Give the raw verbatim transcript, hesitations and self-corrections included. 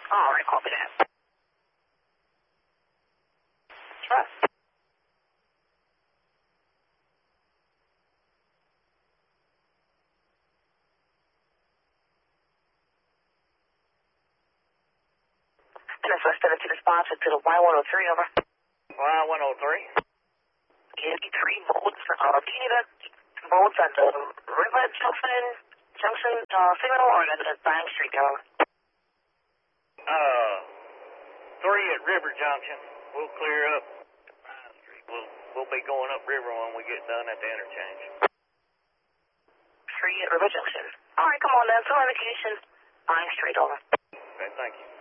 All right, copy that. Trust. And it's listed to the sponsor to the Y one oh three, over. Y one oh three. eighty-three volts, uh, do you need a volts at the River Junction, Junction, uh, signal or at the Bank Street, over? Uh, three at River Junction. We'll clear up Pine Street. We'll, we'll be going up River when we get done at the interchange. Three at River Junction. All right, come on then, full indication, Bank Street, over. Okay, thank you.